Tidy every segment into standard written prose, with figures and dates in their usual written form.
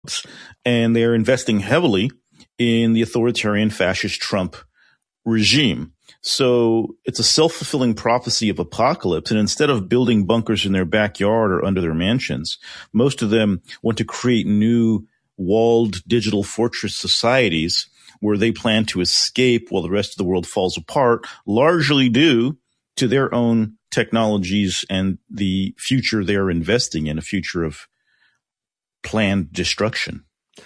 and they're investing heavily in the authoritarian fascist Trump regime. So it's a self-fulfilling prophecy of apocalypse. And instead of building bunkers in their backyard or under their mansions, most of them want to create new walled digital fortress societies where they plan to escape while the rest of the world falls apart, largely due to their own technologies and the future they're investing in, a future of planned destruction.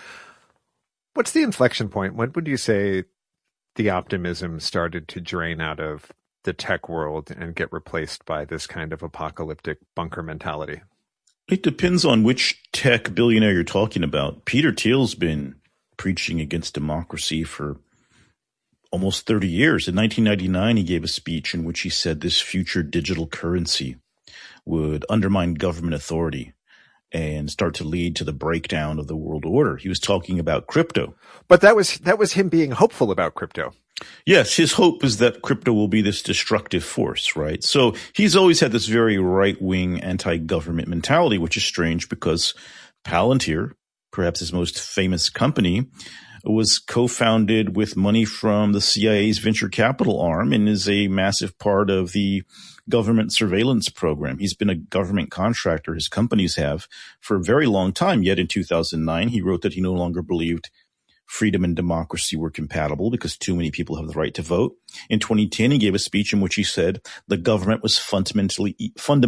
What's the inflection point? When would you say the optimism started to drain out of the tech world and get replaced by this kind of apocalyptic bunker mentality? It depends on which tech billionaire you're talking about. Peter Thiel's been preaching against democracy for almost 30 years. In 1999, he gave a speech in which he said this future digital currency would undermine government authority and start to lead to the breakdown of the world order. He was talking about crypto. But that was him being hopeful about crypto. Yes, his hope is that crypto will be this destructive force, right? So he's always had this very right-wing anti-government mentality, which is strange because Palantir, perhaps his most famous company, was co-founded with money from the CIA's venture capital arm and is a massive part of the government surveillance program. He's been a government contractor, his companies have, for a very long time. Yet in 2009, he wrote that he no longer believed freedom and democracy were compatible because too many people have the right to vote. In 2010, he gave a speech in which he said the government was fundamentally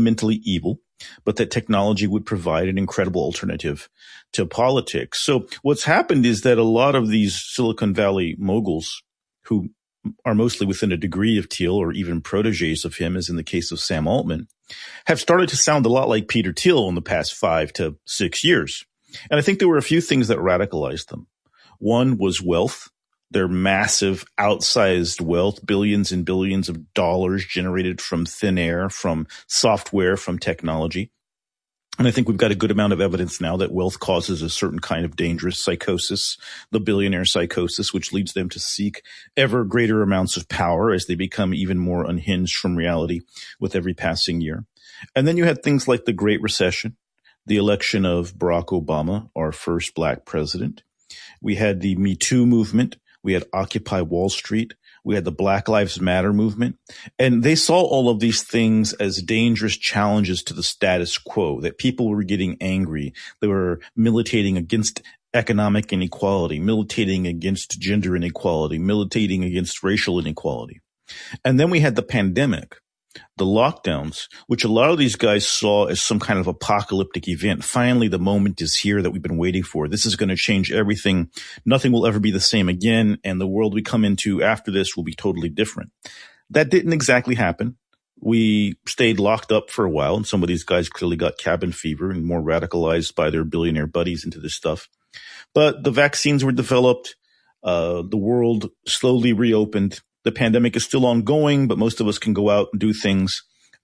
evil, but that technology would provide an incredible alternative to politics. So what's happened is that a lot of these Silicon Valley moguls who are mostly within a degree of Thiel or even proteges of him, as in the case of Sam Altman, have started to sound a lot like Peter Thiel in the past 5 to 6 years. And I think there were a few things that radicalized them. One was wealth, their massive outsized wealth, billions and billions of dollars generated from thin air, from software, from technology. And I think we've got a good amount of evidence now that wealth causes a certain kind of dangerous psychosis, the billionaire psychosis, which leads them to seek ever greater amounts of power as they become even more unhinged from reality with every passing year. And then you had things like the Great Recession, the election of Barack Obama, our first black president. We had the Me Too movement. We had Occupy Wall Street. We had the Black Lives Matter movement. And they saw all of these things as dangerous challenges to the status quo, that people were getting angry. They were militating against economic inequality, militating against gender inequality, militating against racial inequality. And then we had the pandemic, the lockdowns, which a lot of these guys saw as some kind of apocalyptic event. Finally, the moment is here that we've been waiting for. This is going to change everything. Nothing will ever be the same again. And the world we come into after this will be totally different. That didn't exactly happen. We stayed locked up for a while, and some of these guys clearly got cabin fever and more radicalized by their billionaire buddies into this stuff. But the vaccines were developed. The world slowly reopened. The pandemic is still ongoing, but most of us can go out and do things.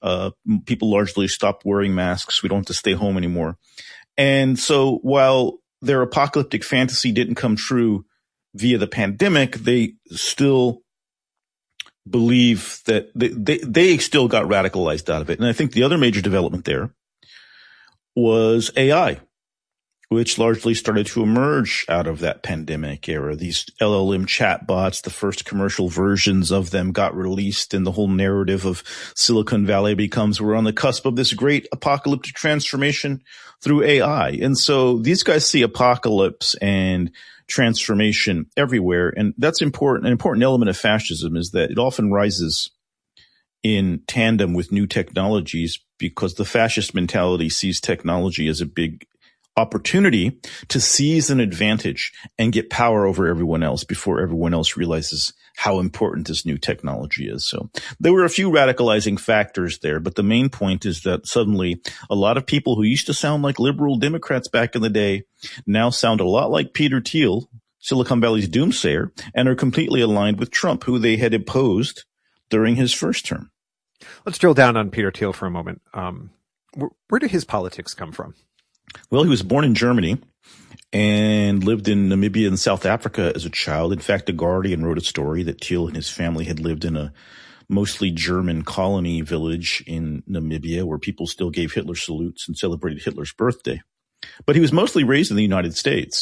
People largely stopped wearing masks. We don't have to stay home anymore. And so while their apocalyptic fantasy didn't come true via the pandemic, they still believe that they still got radicalized out of it. And I think the other major development there was AI, which largely started to emerge out of that pandemic era. These LLM chatbots, the first commercial versions of them got released, and the whole narrative of Silicon Valley becomes we're on the cusp of this great apocalyptic transformation through AI. And so these guys see apocalypse and transformation everywhere. And that's important. An important element of fascism is that it often rises in tandem with new technologies because the fascist mentality sees technology as a big opportunity to seize an advantage and get power over everyone else before everyone else realizes how important this new technology is. So there were a few radicalizing factors there, but the main point is that suddenly a lot of people who used to sound like liberal Democrats back in the day now sound a lot like Peter Thiel, Silicon Valley's doomsayer, and are completely aligned with Trump, who they had opposed during his first term. Let's drill down on Peter Thiel for a moment. Where do his politics come from? Well, he was born in Germany and lived in Namibia and South Africa as a child. In fact, The Guardian wrote a story that Thiel and his family had lived in a mostly German colony village in Namibia where people still gave Hitler salutes and celebrated Hitler's birthday. But he was mostly raised in the United States.